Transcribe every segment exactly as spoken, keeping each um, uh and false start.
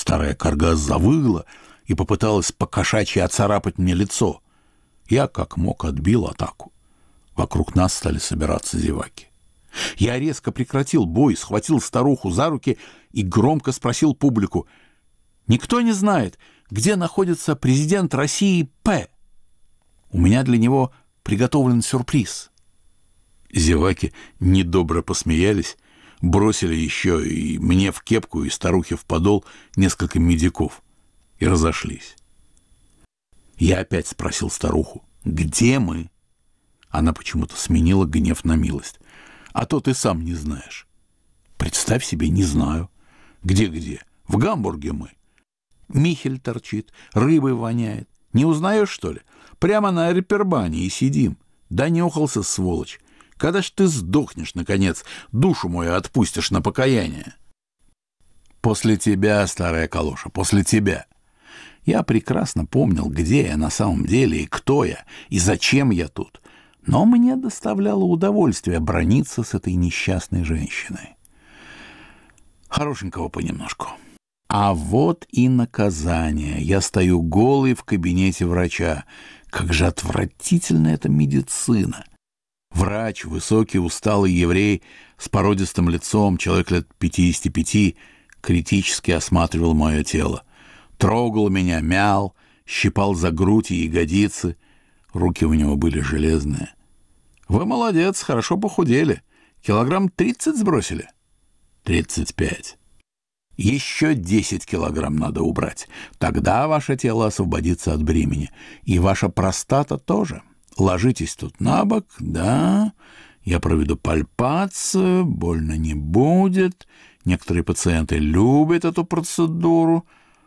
Старая карга завыла и попыталась по-кошачьи оцарапать мне лицо. Я, как мог, отбил атаку. Вокруг нас стали собираться зеваки. Я резко прекратил бой, схватил старуху за руки и громко спросил публику: «Никто не знает, где находится президент России П? У меня для него приготовлен сюрприз». Зеваки недобро посмеялись, бросили еще и мне в кепку, и старухе в подол несколько медиков и разошлись. Я опять спросил старуху: «Где мы?» Она почему-то сменила гнев на милость. «А то ты сам не знаешь». «Представь себе, не знаю». «Где-где? В Гамбурге мы. Михель торчит, рыбой воняет. Не узнаешь, что ли? Прямо на репербане и сидим. Донюхался, сволочь. Когда ж ты сдохнешь, наконец, душу мою отпустишь на покаяние?» «После тебя, старая калоша, после тебя». Я прекрасно помнил, где я на самом деле, и кто я, и зачем я тут. Но мне доставляло удовольствие браниться с этой несчастной женщиной. Хорошенького понемножку. А вот и наказание. Я стою голый в кабинете врача. Как же отвратительна эта медицина. Врач, высокий, усталый еврей с породистым лицом, человек лет пятидесяти пяти, критически осматривал мое тело. Трогал меня, мял, щипал за грудь и ягодицы. Руки у него были железные. «Вы молодец, хорошо похудели. Килограмм тридцать сбросили?» «Тридцать пять». «Еще десять килограмм надо убрать. Тогда ваше тело освободится от бремени. И ваша простата тоже. Ложитесь тут на бок, да. Я проведу пальпацию, больно не будет. Некоторые пациенты любят эту процедуру.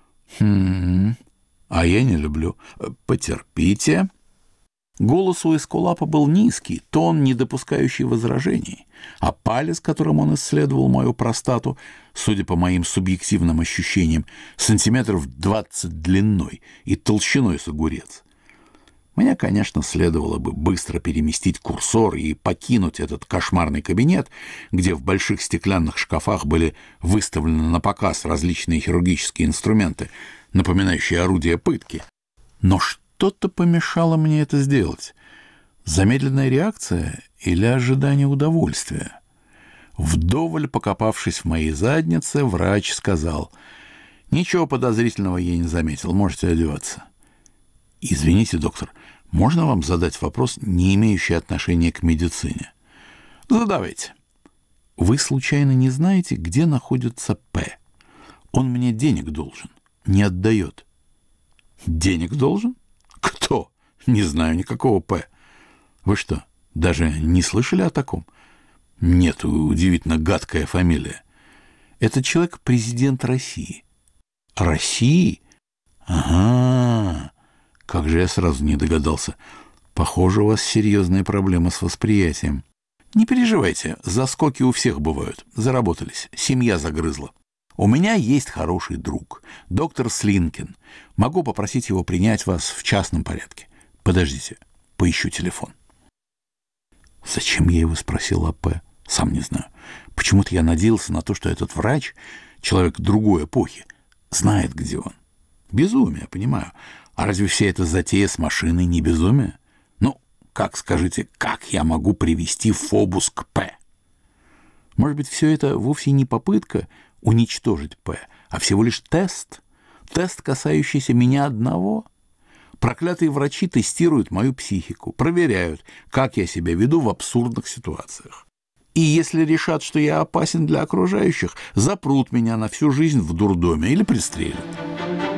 Хм, а я не люблю. Потерпите». Голос у эскулапа был низкий, тон, не допускающий возражений, а палец, которым он исследовал мою простату, судя по моим субъективным ощущениям, сантиметров двадцать длиной и толщиной с огурец. Мне, конечно, следовало бы быстро переместить курсор и покинуть этот кошмарный кабинет, где в больших стеклянных шкафах были выставлены на показ различные хирургические инструменты, напоминающие орудия пытки. Но что-то помешало мне это сделать. Замедленная реакция или ожидание удовольствия? Вдоволь покопавшись в моей заднице, врач сказал: «Ничего подозрительного я не заметил, можете одеваться». «Извините, доктор, можно вам задать вопрос, не имеющий отношения к медицине?» «Задавайте». «Вы случайно не знаете, где находится П? Он мне денег должен, не отдает». «Денег должен? Кто? Не знаю никакого П». «Вы что, даже не слышали о таком?» «Нет, удивительно гадкая фамилия». «Этот человек президент России». «России? Ага. Как же я сразу не догадался. Похоже, у вас серьезные проблемы с восприятием». «Не переживайте, заскоки у всех бывают. Заработались, семья загрызла. У меня есть хороший друг, доктор Слинкин. Могу попросить его принять вас в частном порядке. Подождите, поищу телефон». Зачем я его спросил о П? Сам не знаю. Почему-то я надеялся на то, что этот врач, человек другой эпохи, знает, где он. Безумие, понимаю. А разве вся эта затея с машиной не безумие? Ну, как, скажите, как я могу привести Фобус к П? Может быть, все это вовсе не попытка уничтожить П, а всего лишь тест? Тест, касающийся меня одного? Проклятые врачи тестируют мою психику, проверяют, как я себя веду в абсурдных ситуациях. И если решат, что я опасен для окружающих, запрут меня на всю жизнь в дурдоме или пристрелят.